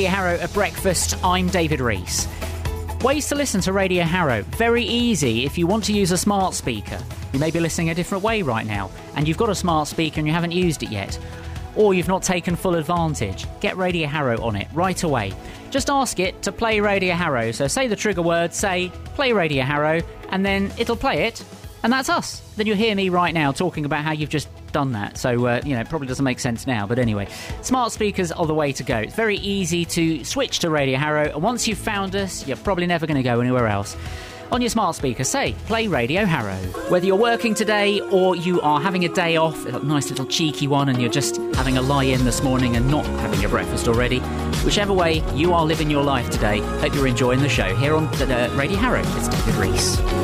Radio Harrow at breakfast. I'm David Rees. Ways to listen to Radio Harrow. Very easy if you want to use a smart speaker. You may be listening a different way right now, and you've got a smart speaker and you haven't used it yet. Or you've not taken full advantage. Get Radio Harrow on it right away. Just ask it to play Radio Harrow. So say the trigger word, say play Radio Harrow, and then it'll play it, and that's us. Then you'll hear me right now talking about how you've just done that. So, it probably doesn't make sense now, but anyway. Smart speakers are the way to go. It's very easy to switch to Radio Harrow, and once you've found us, you're probably never going to go anywhere else. On your smart speaker, say, play Radio Harrow. Whether you're working today or you are having a day off, a nice little cheeky one, and you're just having a lie-in this morning and not having your breakfast already, whichever way you are living your life today, hope you're enjoying the show here on Radio Harrow. It's David Rees.